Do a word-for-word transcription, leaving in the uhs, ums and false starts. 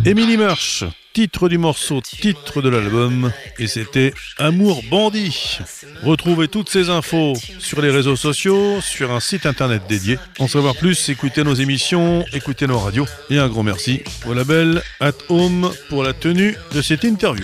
Emily Marsh, titre du morceau, titre de l'album, et c'était Amour Bandit. Retrouvez toutes ces infos sur les réseaux sociaux, sur un site internet dédié. En savoir plus, écoutez nos émissions, écoutez nos radios. Et un grand merci au label At Home pour la tenue de cette interview.